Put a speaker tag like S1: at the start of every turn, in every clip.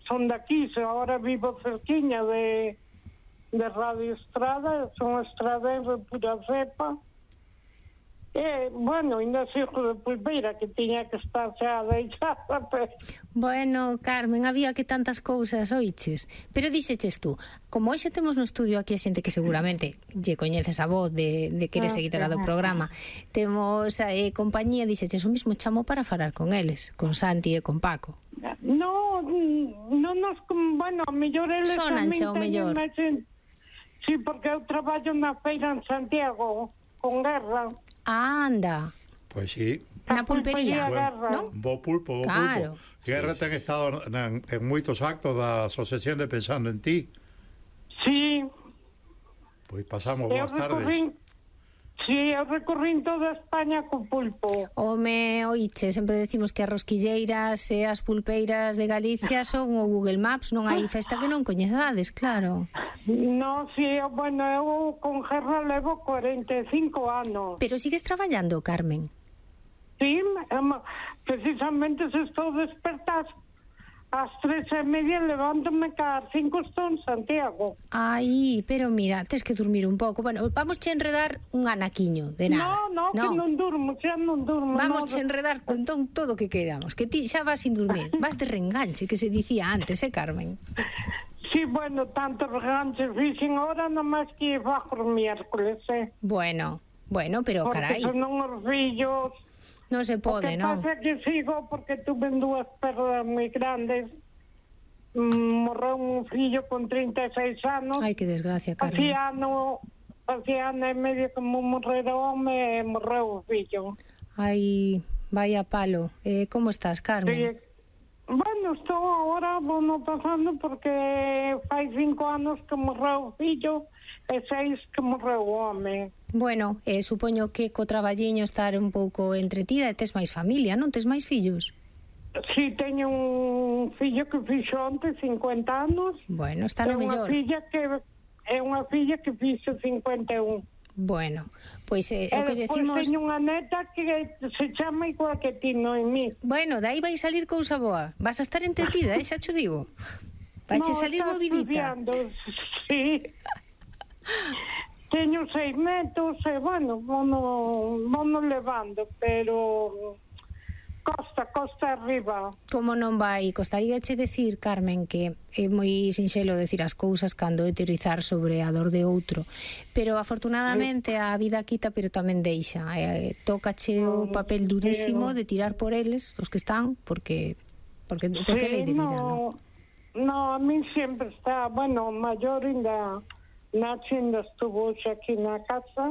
S1: son de aquí, ahora vivo cerquiña de Radio Estrada, son estradense pura cepa. Bueno, ainda hijo de Pulpeira, que tiña que estar xa deixada, pero...
S2: Bueno, Carmen, había que tantas cousas, oiches. Pero díxeches tú, como hoxe temos no estudio aquí a xente que seguramente lle coñeces a voz de que eres seguidora do programa, temos compañía, díxeches o mismo chamo para falar con eles, con Santi e con Paco.
S1: No nos... Bueno, a mellor eles tamén
S2: mellor.
S1: Sí, porque eu traballo na feira en Santiago, con Guerra.
S2: Anda.
S3: Pois sí.
S2: Na pulpería,
S1: non?
S3: Bo pulpo,
S2: claro.
S3: Pulpo. Guerra ten estado en moitos actos da Asociación de Pensando en Ti.
S1: Sí.
S3: Pois pasamos boas tardes.
S1: Sí, eu recorrín toda España co pulpo.
S2: Home, oiche, sempre decimos que as rosquilleiras e as pulpeiras de Galicia son o Google Maps, non hai festa que non coñezades, claro.
S1: No, sí, bueno, eu con Guerra levo 45 anos.
S2: Pero sigues traballando, Carmen?
S1: Sí, precisamente se estou despertas ás 3:30, levántome que ás 5 estou en Santiago.
S2: Ai, pero mira, tes que dormir un pouco. Bueno, vamos che enredar un anaquiño de nada.
S1: No, que non durmo, xa non durmo.
S2: Vamos che enredar entón todo o que queramos, que ti xa vas sin dormir, vas de renganche, que se dicía antes, Carmen?
S1: Sí, bueno, tanto reganches fixen ahora, nomás que bajo os miércoles,
S2: Bueno, pero
S1: porque
S2: carai.
S1: Porque senón os fillos...
S2: Non se pode, non?
S1: O que pasa é que sigo porque tuve dúas perdas moi grandes. Morreu un fillo con 36 anos.
S2: Ai, que desgracia, Carmen.
S1: Hacía ano e medio que morrer o home e morreu o fillo.
S2: Ai, vaya palo. Como estás, Carmen?
S1: Sí. Bueno, estou agora pasando porque fai 5 anos que morreu o fillo e 6 que morreu o home.
S2: Bueno, supoño que co traballiño estar un pouco entretida e tes máis familia, non tes máis fillos?
S1: Sí, teño un fillo que fixo onte 50 anos.
S2: Bueno, está no mellor.
S1: É unha filla que fixo 51.
S2: Bueno, pois o que decimos...
S1: teño unha neta que se chama igual que ti, non en mí.
S2: Bueno, dai vai salir cousa boa. Vas a estar entretida, xa cho digo. Vai che salir movidita.
S1: Sí. Teño 6 netos e, bueno, vamos levando, pero costa arriba.
S2: Como non vai? Costaríache decir, Carmen, que é moi sinxelo decir as cousas cando é teorizar sobre a dor de outro, pero afortunadamente a vida quita, pero tamén deixa. Tócache o papel durísimo de tirar por eles, os que están, porque é lei de vida, non?
S1: No, a mí sempre está, bueno, maior ainda... Nacho ainda estuvo aquí na casa,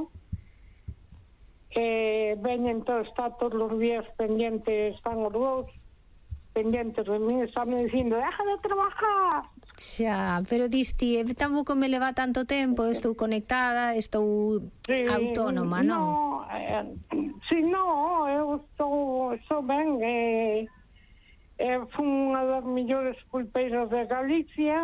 S1: veñen está todos os días pendientes, están os dous pendientes de mí, están dicindo, deja de trabajar.
S2: Xa, pero diste, tampouco me leva tanto tempo, estou conectada, estou autónoma, non?
S1: Eu estou ben, fui unha das mellores pulpeiras de Galicia,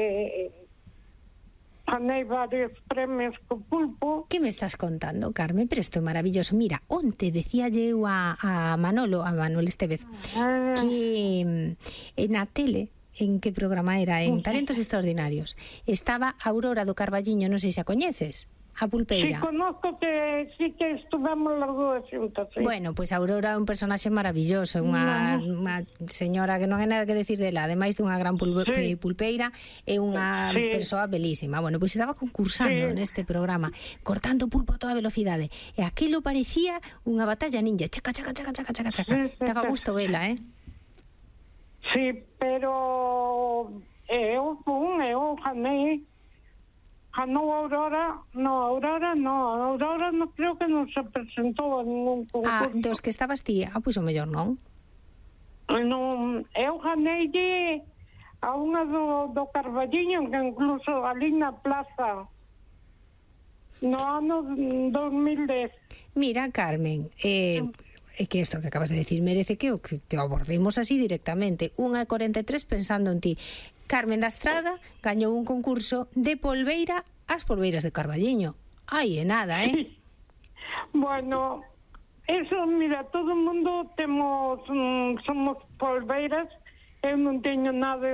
S1: ganei varios premios co pulpo.
S2: Que me estás contando, Carmen? Pero isto é maravilloso. Mira, onte decíalle eu a Manolo Estevez, que na tele, en que programa era? En Talentos Extraordinarios, estaba Aurora do Carballiño, non sei se a coñeces, a pulpeira.
S1: Sí, conozco que sí que estuvemos las dúas xuntas, sí.
S2: Bueno, pois Aurora é un personaxe maravilloso, unha señora que non hai nada que decir dela, ademais dunha gran pulpeira, é unha persoa belísima. Bueno, pois estaba concursando neste programa, cortando pulpo a toda velocidade, e aquilo parecía unha batalla ninja, chaca. Estaba a gusto vela,
S1: Sí, pero eu ganei. No, Aurora no creo que non se presentou a ningún concurso.
S2: Dos que estabas ti, pois o mellor non.
S1: Non, eu ganeille a unha do Carballiño, que incluso ali na plaza no ano 2010.
S2: Mira, Carmen, é que isto que acabas de decir merece que o abordemos así directamente. 1:43 pensando en ti. Carmen da Estrada gañou un concurso de polveira ás polveiras de Carballiño. Ai, é nada,
S1: Bueno, eso, mira, todo o mundo somos polveiras. Eu non teño nada